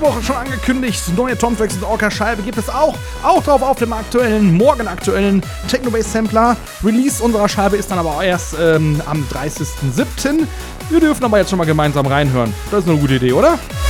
Woche schon angekündigt, neue Tom Flex und Orca Scheibe gibt es auch drauf auf dem morgen aktuellen Technobase Sampler. Release unserer Scheibe ist dann aber auch erst am 30.07. Wir dürfen aber jetzt schon mal gemeinsam reinhören. Das ist eine gute Idee, oder?